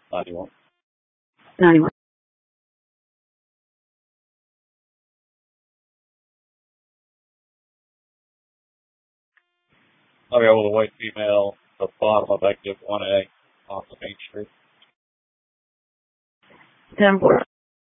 91. 91. I'll be able to white female, the bottom of exit 1A off of Main Street. 10-4.